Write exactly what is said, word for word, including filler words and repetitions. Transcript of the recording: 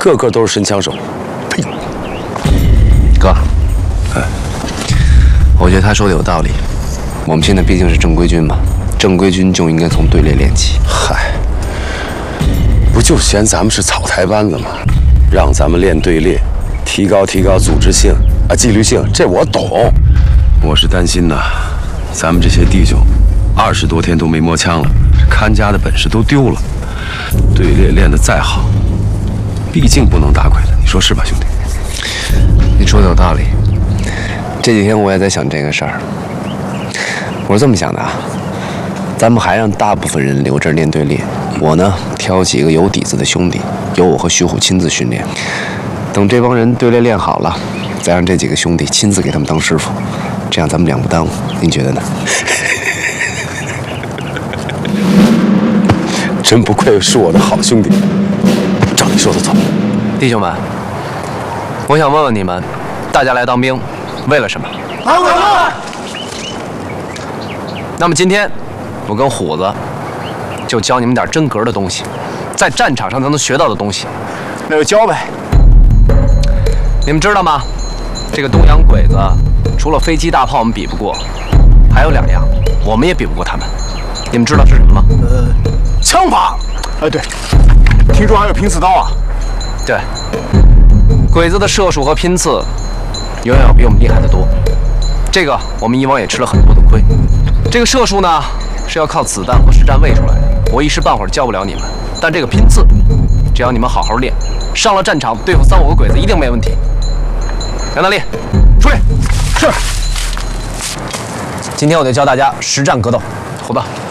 个个都是神枪手。呸！ 哥，哎，我觉得他说的有道理。我们现在毕竟是正规军嘛，正规军就应该从队列练起。 嗨，不就嫌咱们是草台班子吗？让咱们练队列，提高提高组织性啊，纪律性，这我懂。我是担心呐，咱们这些弟兄二十多天都没摸枪了，看家的本事都丢了。队列练得再好，毕竟不能打鬼的，你说是吧，兄弟？ 你说的有道理。这几天我也在想这个事儿。我是这么想的啊，咱们还让大部分人留这儿练队列，我呢挑几个有底子的兄弟，由我和徐虎亲自训练。等这帮人队列练好了，再让这几个兄弟亲自给他们当师傅，这样咱们两不耽误。您觉得呢？ 真不愧是我的好兄弟，照你说的做。 弟兄们，我想问问你们，大家来当兵为了什么？ 安稳了。 那么今天，我跟虎子就教你们点真格的东西，在战场上才能学到的东西。 那就教呗。 你们知道吗？这个东洋鬼子除了飞机大炮我们比不过，还有两样我们也比不过他们。你们知道是什么吗？ 呃，枪法。哎，对，听说还有拼刺刀啊。 对，鬼子的射术和拼刺远远要比我们厉害得多。这个我们以往也吃了很多的亏。这个射术呢是要靠子弹和实战喂出来的，我一时半会儿教不了你们。但这个拼刺，只要你们好好练，上了战场对付三五个鬼子一定没问题。杨大力，出去。 是。 今天我就教大家实战格斗。虎子。